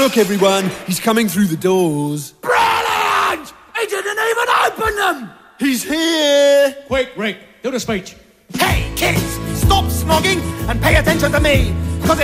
Look, everyone, he's coming through the doors. Brilliant! He didn't even open them! He's here! Quick, Rick, do the speech. Hey, kids, stop snogging and pay attention to me.